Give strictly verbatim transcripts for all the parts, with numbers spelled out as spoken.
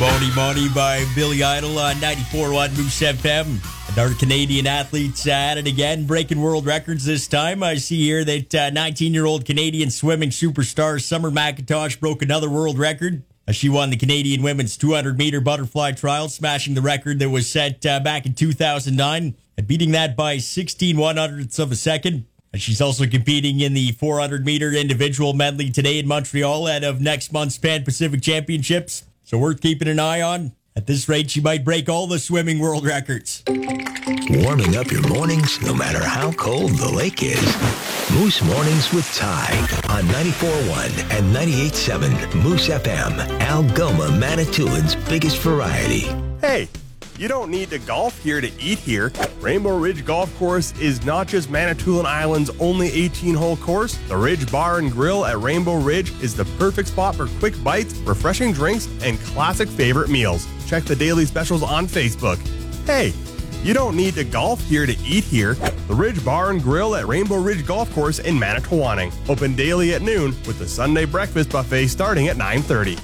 Money Money by Billy Idol on ninety-four point one Moose F M. And our Canadian athletes at it again, breaking world records this time. I see here that uh, nineteen-year-old Canadian swimming superstar Summer McIntosh broke another world record as she won the Canadian women's two hundred meter butterfly trial, smashing the record that was set uh, back in two thousand nine and beating that by sixteen one hundredths of a second. And she's also competing in the four hundred meter individual medley today in Montreal ahead of next month's Pan Pacific Championships. So worth keeping an eye on. At this rate, she might break all the swimming world records. Warming up your mornings no matter how cold the lake is. Moose Mornings with Ty on ninety-four point one and ninety-eight point seven Moose F M, Algoma, Manitoulин's biggest variety. Hey, you don't need to golf here to eat here. Rainbow Ridge Golf Course is not just Manitoulin Island's only eighteen-hole course. The Ridge Bar and Grill at Rainbow Ridge is the perfect spot for quick bites, refreshing drinks, and classic favorite meals. Check the daily specials on Facebook. Hey, you don't need to golf here to eat here. The Ridge Bar and Grill at Rainbow Ridge Golf Course in Manitowoc. Open daily at noon with the Sunday breakfast buffet starting at nine thirty.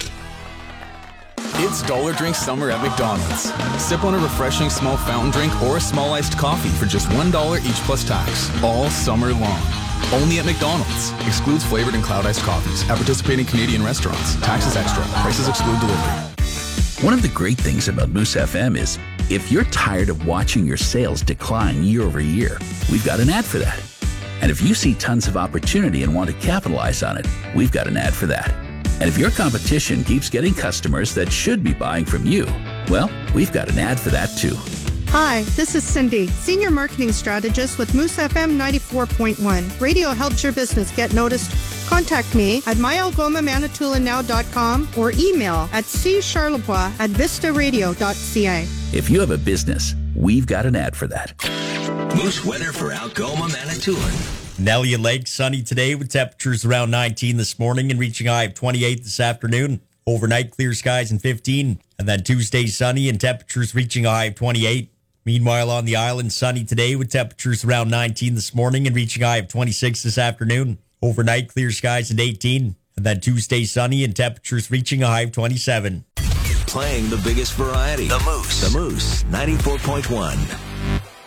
It's Dollar Drink Summer at McDonald's. Sip on a refreshing small fountain drink or a small iced coffee for just one dollar each plus tax, all summer long. Only at McDonald's. Excludes flavored and cloud iced coffees at participating Canadian restaurants. Taxes extra. Prices exclude delivery. One of the great things about Moose F M is if you're tired of watching your sales decline year over year, we've got an ad for that. And if you see tons of opportunity and want to capitalize on it, we've got an ad for that. And if your competition keeps getting customers that should be buying from you, well, we've got an ad for that too. Hi, this is Cindy, Senior Marketing Strategist with Moose F M ninety-four point one. Radio helps your business get noticed. Contact me at my algoma manitoulin now dot com or email at c charlebois at vista radio dot c a. If you have a business, we've got an ad for that. Moose weather for Algoma, Manitoulin. Nellian Lake, sunny today with temperatures around nineteen this morning and reaching a high of twenty-eight this afternoon. Overnight, clear skies and fifteen. And then Tuesday, sunny and temperatures reaching a high of twenty-eight. Meanwhile, on the island, sunny today with temperatures around nineteen this morning and reaching a high of twenty-six this afternoon. Overnight, clear skies and eighteen. And then Tuesday, sunny and temperatures reaching a high of twenty-seven. Playing the biggest variety. The Moose. The Moose, ninety-four point one.